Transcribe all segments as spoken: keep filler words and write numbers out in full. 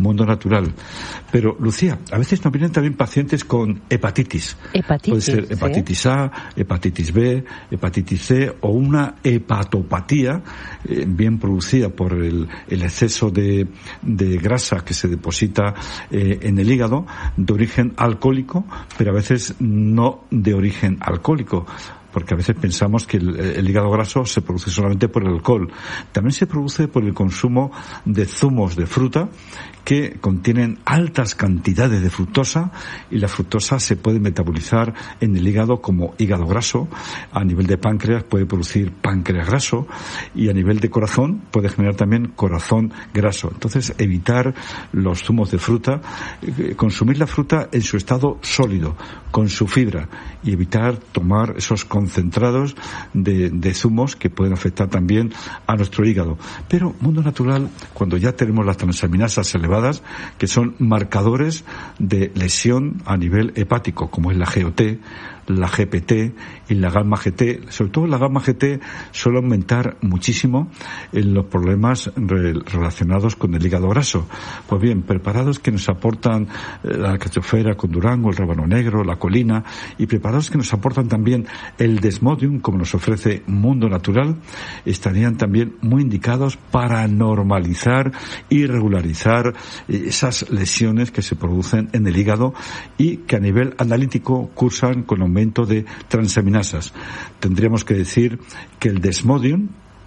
Mundo Natural. Pero, Lucía, a veces nos vienen también pacientes con hepatitis. Hepatitis. Puede ser hepatitis A, hepatitis B, hepatitis C o una hepatopatía eh, bien producida por el, el exceso de, de grasa que se deposita eh, en el hígado, de origen alcohólico, pero a veces no de origen alcohólico, porque a veces pensamos que el, el hígado graso se produce solamente por el alcohol. También se produce por el consumo de zumos de fruta que contienen altas cantidades de fructosa, y la fructosa se puede metabolizar en el hígado como hígado graso. A nivel de páncreas puede producir páncreas graso, y a nivel de corazón puede generar también corazón graso. Entonces, evitar los zumos de fruta, eh, consumir la fruta en su estado sólido, con su fibra, y evitar tomar esos concentrados de, de zumos que pueden afectar también a nuestro hígado. Pero Mundo Natural, cuando ya tenemos las transaminasas elevadas, que son marcadores de lesión a nivel hepático, como es la G O T, la G P T y la gamma G T, sobre todo la gamma G T suele aumentar muchísimo en los problemas re- relacionados con el hígado graso. Pues bien, preparados que nos aportan eh, la alcachofera con durango, el rábano negro, la colina, y preparados que nos aportan también el desmodium, como nos ofrece Mundo Natural, estarían también muy indicados para normalizar y regularizar eh, esas lesiones que se producen en el hígado y que a nivel analítico cursan con aumento de transaminasas. Tendríamos que decir que el desmodium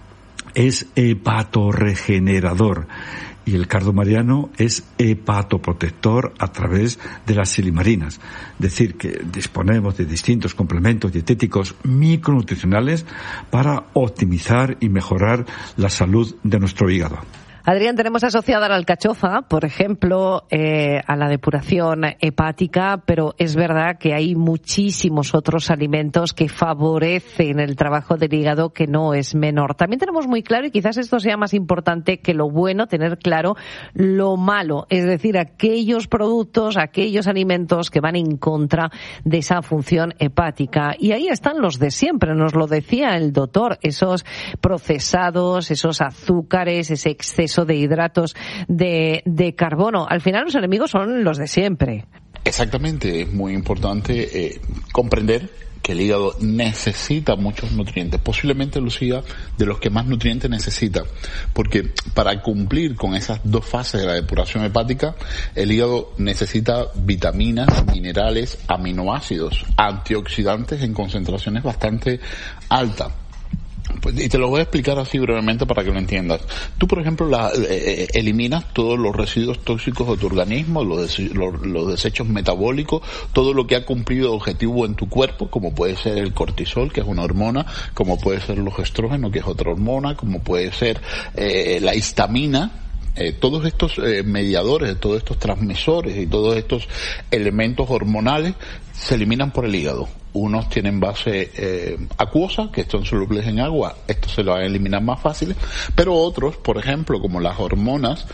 es hepatorregenerador y el cardomariano es hepatoprotector a través de las silimarinas. Es decir, que disponemos de distintos complementos dietéticos micronutricionales para optimizar y mejorar la salud de nuestro hígado. Adrián, tenemos asociada la alcachofa, por ejemplo, eh, a la depuración hepática, pero es verdad que hay muchísimos otros alimentos que favorecen el trabajo del hígado, que no es menor. También tenemos muy claro, y quizás esto sea más importante que lo bueno, tener claro lo malo, es decir, aquellos productos, aquellos alimentos que van en contra de esa función hepática. Y ahí están los de siempre, nos lo decía el doctor, esos procesados, esos azúcares, ese exceso de hidratos de, de carbono. Al final los enemigos son los de siempre. Exactamente, es muy importante eh, comprender que el hígado necesita muchos nutrientes, posiblemente, Lucía, de los que más nutrientes necesita, porque para cumplir con esas dos fases de la depuración hepática, el hígado necesita vitaminas, minerales, aminoácidos, antioxidantes en concentraciones bastante altas. Pues, y te lo voy a explicar así brevemente para que lo entiendas. Tú, por ejemplo, la, eh, eliminas todos los residuos tóxicos de tu organismo, los, des, los, los desechos metabólicos, todo lo que ha cumplido objetivo en tu cuerpo, como puede ser el cortisol, que es una hormona, como puede ser los estrógenos, que es otra hormona, como puede ser eh, la histamina. Eh, todos estos eh, mediadores, todos estos transmisores y todos estos elementos hormonales se eliminan por el hígado. Unos tienen base eh, acuosa, que están solubles en agua, estos se lo van a eliminar más fáciles, pero otros, por ejemplo, como las hormonas,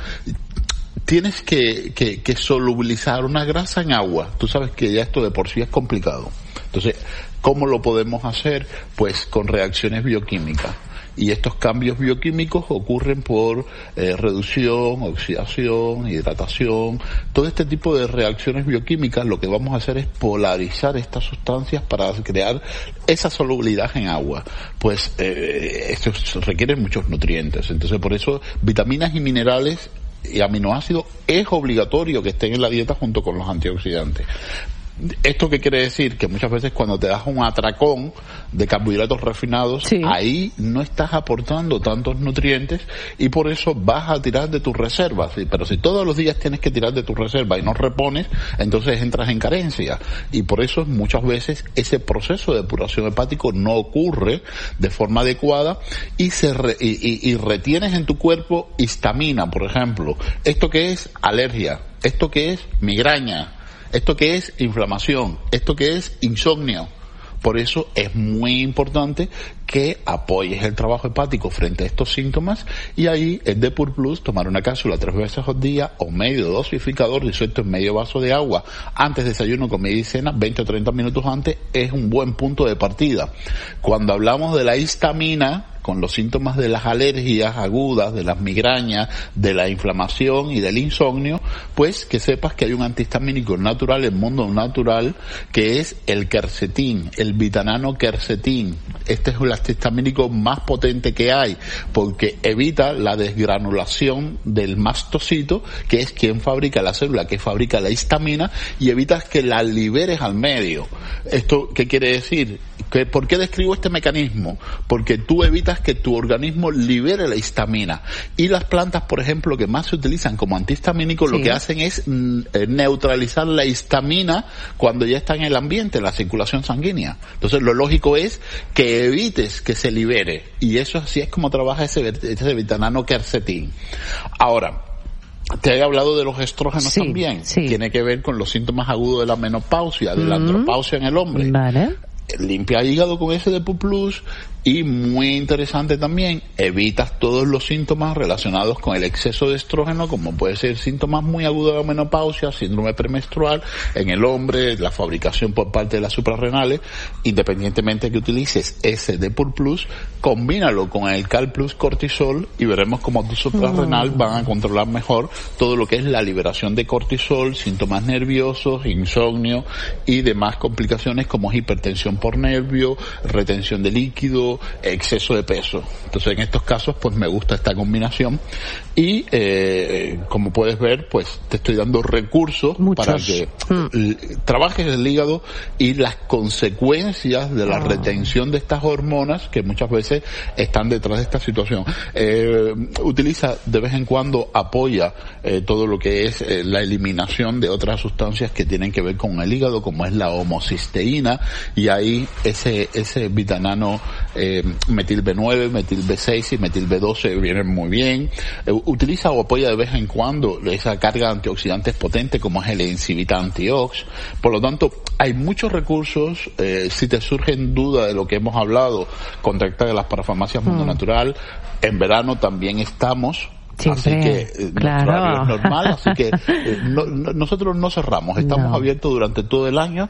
tienes que, que, que solubilizar una grasa en agua. Tú sabes que ya esto de por sí es complicado. Entonces, ¿cómo lo podemos hacer? Pues con reacciones bioquímicas. Y estos cambios bioquímicos ocurren por eh, reducción, oxidación, hidratación, todo este tipo de reacciones bioquímicas. Lo que vamos a hacer es polarizar estas sustancias para crear esa solubilidad en agua. Pues eh, esto requiere muchos nutrientes, entonces por eso vitaminas y minerales y aminoácidos es obligatorio que estén en la dieta junto con los antioxidantes. ¿Esto qué quiere decir? Que muchas veces cuando te das un atracón de carbohidratos refinados, sí, ahí no estás aportando tantos nutrientes y por eso vas a tirar de tus reservas. Pero si todos los días tienes que tirar de tus reservas y no repones, entonces entras en carencia. Y por eso muchas veces ese proceso de depuración hepático no ocurre de forma adecuada y se re, y, y, y retienes en tu cuerpo histamina, por ejemplo. ¿Esto qué es? Alergia. ¿Esto qué es? Migraña. ¿Esto qué es? Inflamación. ¿Esto qué es? Insomnio. Por eso es muy importante que apoyes el trabajo hepático frente a estos síntomas y ahí el Depur Plus, tomar una cápsula tres veces al día o medio dosificador disuelto en medio vaso de agua antes de desayuno, comida y cena, veinte o treinta minutos antes, es un buen punto de partida. Cuando hablamos de la histamina, con los síntomas de las alergias agudas, de las migrañas, de la inflamación y del insomnio, pues que sepas que hay un antihistamínico natural, el mundo natural, que es el quercetín, el vitanano quercetín. Este es el antihistamínico más potente que hay, porque evita la desgranulación del mastocito, que es quien fabrica la célula, que fabrica la histamina, y evitas que la liberes al medio. ¿Esto qué quiere decir? ¿Que, ¿Por qué describo este mecanismo? Porque tú evitas que tu organismo libere la histamina. Y las plantas, por ejemplo, que más se utilizan como antihistamínicos, sí, lo que hacen es mm, neutralizar la histamina cuando ya está en el ambiente, en la circulación sanguínea. Entonces, lo lógico es que evites que se libere. Y eso así es como trabaja ese, ese vitanano quercetín. Ahora, te he hablado de los estrógenos, sí, también. Sí. Tiene que ver con los síntomas agudos de la menopausia, de mm. la andropausia en el hombre. Vale. Limpia hígado con S D P plus, y muy interesante también, evitas todos los síntomas relacionados con el exceso de estrógeno, como puede ser síntomas muy agudos de la menopausia, síndrome premenstrual en el hombre, la fabricación por parte de las suprarrenales. Independientemente de que utilices S D P plus, combínalo con el Cal Plus Cortisol y veremos cómo tu suprarrenal mm. van a controlar mejor todo lo que es la liberación de cortisol, síntomas nerviosos, insomnio y demás complicaciones como hipertensión por nervio, retención de líquido, exceso de peso. Entonces, en estos casos, pues me gusta esta combinación y, eh, como puedes ver, pues te estoy dando recursos Muchos. para que mm. trabajes el hígado y las consecuencias de la oh. retención de estas hormonas que muchas veces están detrás de esta situación. Eh, utiliza de vez en cuando, apoya eh, todo lo que es eh, la eliminación de otras sustancias que tienen que ver con el hígado, como es la homocisteína, y ahí ese ese vitanano eh, metil B nueve, metil B seis y metil B doce vienen muy bien. Eh, utiliza o apoya de vez en cuando esa carga de antioxidantes potente como es el Encivita Antiox. Por lo tanto, hay muchos recursos. Eh, si te surgen dudas de lo que hemos hablado, contacta a las parafarmacias Mundo mm. Natural. En verano también estamos. Siempre, así que eh, claro. nuestro horario es normal, así que eh, no, no, nosotros no cerramos, estamos no. abiertos durante todo el año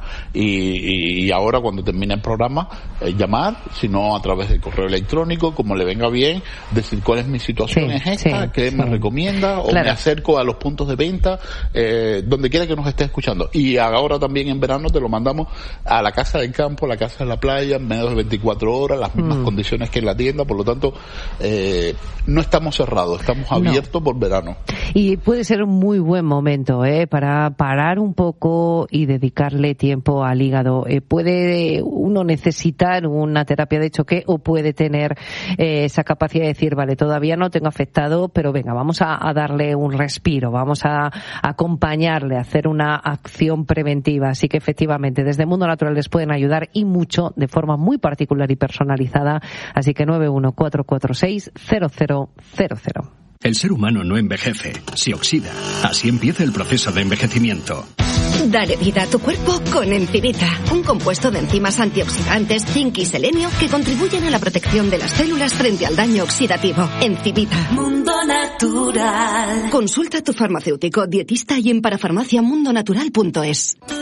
y, y ahora cuando termine el programa eh, llamar, sino a través del correo electrónico, como le venga bien, decir cuál es mi situación sí, es esta, sí, qué sí. me recomienda o claro. me acerco a los puntos de venta, eh, donde quiera que nos esté escuchando. Y ahora también en verano te lo mandamos a la casa del campo, a la casa de la playa, en menos de veinticuatro horas, las mismas mm. condiciones que en la tienda, por lo tanto eh, no estamos cerrados, estamos abierto no. por verano. Y puede ser un muy buen momento ¿eh? para parar un poco y dedicarle tiempo al hígado. Eh, puede uno necesitar una terapia de choque o puede tener eh, esa capacidad de decir, vale, todavía no tengo afectado, pero venga, vamos a, a darle un respiro, vamos a, a acompañarle, a hacer una acción preventiva. Así que efectivamente, desde Mundo Natural les pueden ayudar y mucho, de forma muy particular y personalizada. Así que nueve uno cuatro cuatro seis cero cero cero cero. El ser humano no envejece, se oxida. Así empieza el proceso de envejecimiento. Dale vida a tu cuerpo con Encivita, un compuesto de enzimas antioxidantes, zinc y selenio que contribuyen a la protección de las células frente al daño oxidativo. Encivita. Mundo Natural. Consulta a tu farmacéutico, dietista y en parafarmacia mundo natural punto es.